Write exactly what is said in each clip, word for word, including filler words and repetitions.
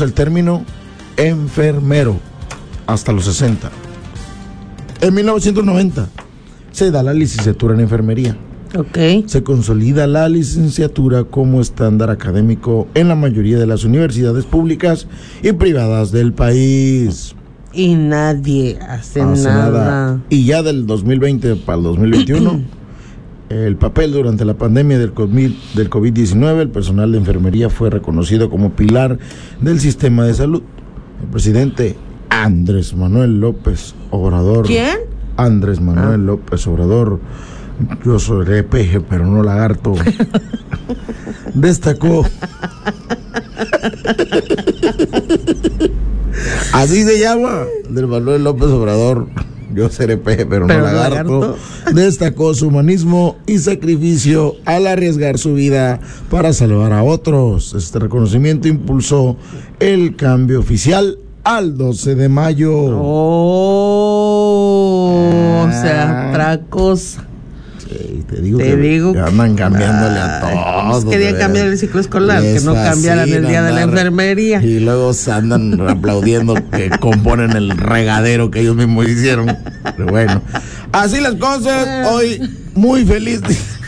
usa el término enfermero hasta los sesenta. En mil novecientos noventa se da la licenciatura en enfermería. Ok. Se consolida la licenciatura como estándar académico en la mayoría de las universidades públicas y privadas del país. Y nadie hace, Hace nada. nada. Y ya del dos mil veinte para el dos mil veintiuno, el papel durante la pandemia del COVID, del COVID diecinueve, el personal de enfermería fue reconocido como pilar del sistema de salud. El presidente Andrés Manuel López Obrador. ¿Quién? Andrés Manuel Ah. López Obrador. Yo soy peje, pero no lagarto. Destacó. Así se llama. Andrés Manuel López Obrador. Yo seré peje, pero, pero no lagarto. lagarto. Destacó su humanismo y sacrificio al arriesgar su vida para salvar a otros. Este reconocimiento impulsó el cambio oficial al doce de mayo. Oh, ah. O sea, otra cosa. Sí, te digo te que digo andan cambiándole a todos. Querían cambiar el ciclo escolar, que no cambiaran el día de la enfermería. Y luego se andan aplaudiendo que componen el regadero que ellos mismos hicieron. Pero bueno, así las cosas. Hoy muy feliz.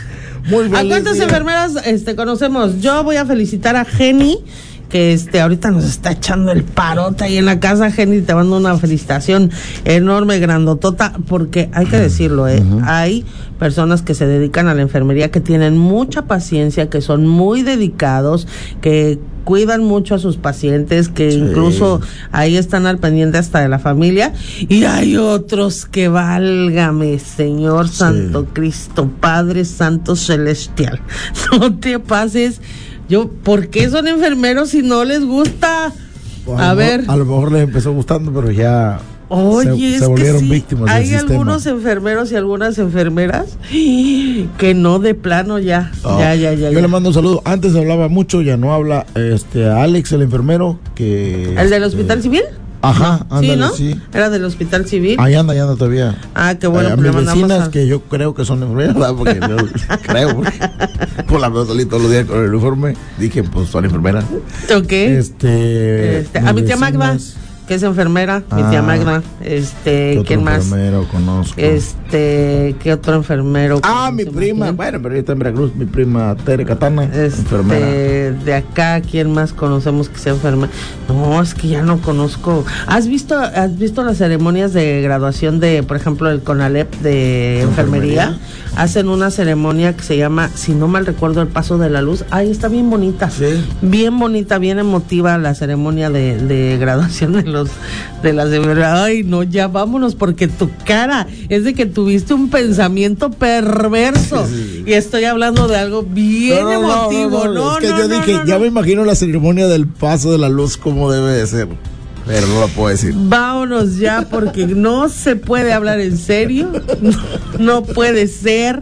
Muy feliz. ¿A cuántas enfermeras este, conocemos? Yo voy a felicitar a Jenny, que este ahorita nos está echando el parote ahí en la casa. Jenny, te mando una felicitación enorme, grandotota, porque hay que decirlo, ¿eh? Uh-huh. Hay personas que se dedican a la enfermería, que tienen mucha paciencia, que son muy dedicados, que cuidan mucho a sus pacientes, que sí. Incluso ahí están al pendiente hasta de la familia, y hay otros que, válgame Señor Santo sí. Cristo, Padre Santo Celestial, no te pases. Yo, ¿por qué son enfermeros si no les gusta? Pues a, a ver. Mejor, a lo mejor les empezó gustando, pero ya Oye, se, es se volvieron que sí, víctimas del hay sistema. algunos enfermeros y algunas enfermeras que no, de plano ya, oh, ya, ya, ya. Yo ya. le mando un saludo. Antes hablaba mucho, ya no habla. Este, a Alex, el enfermero, que... ¿El del Hospital este, Civil? Ajá, ándale, sí, ¿no? Sí. Era del Hospital Civil. Ahí anda, ahí anda todavía. Ah, qué bueno. Eh, a pues mis vecinas, a... que yo creo que son enfermeras, ¿verdad? Porque yo creo, porque por la veo salir todos los días con el uniforme, dije, pues son enfermeras. Ok. Este, este a mi tía Magda, que es enfermera, mi tía ah, Magda, este, ¿quién más? enfermero conozco? Este, ¿qué otro enfermero? Ah, mi prima, quién? Bueno, pero ella está en Veracruz, mi prima Tere Catana, este, enfermera. De acá, ¿quién más conocemos que sea enfermera? No, es que ya no conozco. ¿Has visto, has visto las ceremonias de graduación de, por ejemplo, el CONALEP de enfermería? enfermería? Hacen una ceremonia que se llama, si no mal recuerdo, el Paso de la Luz. Ay, está bien bonita. Sí. Bien bonita, bien emotiva la ceremonia de, de graduación de los de las enfermeras. Ay, no, ya vámonos, porque tu cara es de que tuviste un pensamiento perverso. Sí. Y estoy hablando de algo bien no, no, emotivo. No, no, no, no es que no, yo no, dije, no, no. ya me imagino la ceremonia del Paso de la Luz como debe de ser. Pero no lo puedo decir. Vámonos ya, porque no se puede hablar en serio. No, no puede ser.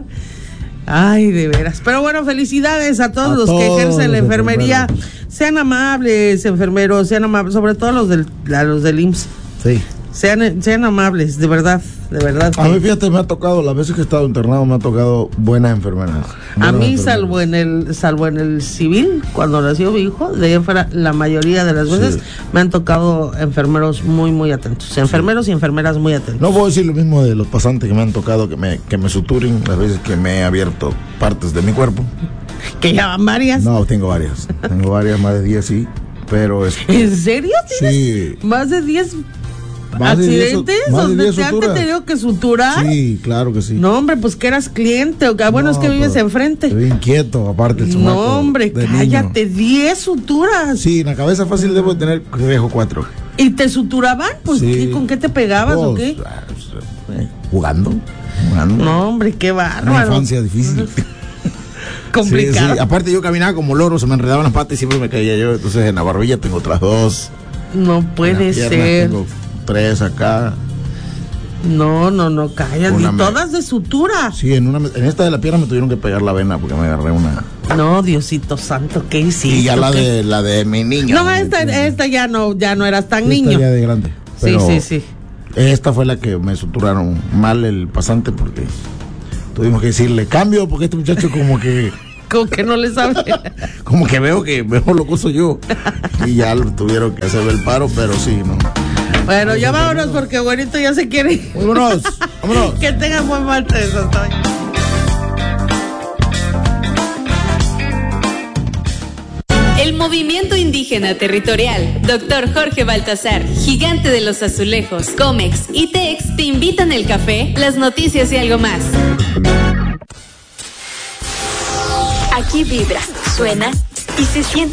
Ay, de veras. Pero bueno, felicidades a todos a los todos que ejercen la enfermería. Enfermeros. Sean amables, enfermeros, sean amables, sobre todo los del, a los del I M S S. Sí. Sean, sean amables, de verdad, de verdad. A mí, fíjate, me ha tocado, las veces que he estado internado, me ha tocado buenas enfermeras. Buenas a mí, enfermeras. salvo en el salvo en el civil, cuando nació mi hijo, de ahí fuera, la mayoría de las veces sí. me han tocado enfermeros muy, muy atentos. Enfermeros sí. y enfermeras muy atentos. No puedo decir lo mismo de los pasantes que me han tocado, que me, que me suturen, las veces que me he abierto partes de mi cuerpo. ¿Que ya van varias? No, tengo varias. tengo varias, más de diez, sí. Pero es que... ¿En serio tienes sí. más de diez más accidentes de diez, más donde de diez te han tenido que suturar? Sí, claro que sí. No, hombre, pues que eras cliente. O que, bueno, no, es que vives enfrente. Estoy inquieto, aparte. El no, hombre, cállate, diez suturas. Sí, en la cabeza fácil debo de tener tres o cuatro. ¿Y te suturaban? Pues, sí. ¿qué, ¿con qué te pegabas pues, o qué? Eh, jugando, jugando. No, hombre, qué bárbaro. Una infancia difícil. Complicado. Sí, sí. Aparte yo caminaba como loro, se me enredaban las patas y siempre me caía yo. Entonces en la barbilla tengo otras dos. No puede ser. Tengo tres acá. No, no, no, cállate. ¿Y todas de sutura? Sí, en una en esta de la pierna me tuvieron que pegar la vena porque me agarré una. No, Diosito santo, ¿qué hiciste? Y ya la de la de mi niño. No, esta, esta ya no, ya no eras tan esta niño. Ya de grande. Sí, sí, sí. Esta fue la que me suturaron mal el pasante porque tuvimos que decirle cambio porque este muchacho como que Como que no le sabe. Como que veo que mejor lo uso yo. Y ya tuvieron que hacerme el paro, pero sí, ¿no? Bueno, ya vámonos porque Güerito ya se quiere. Vámonos, vámonos. Que tengan buen martes, hasta hoy. El Movimiento Indígena Territorial, doctor Jorge Baltasar, Gigante de los Azulejos, Comex y Tex te invitan el café, las noticias y algo más. Aquí vibra, suena y se siente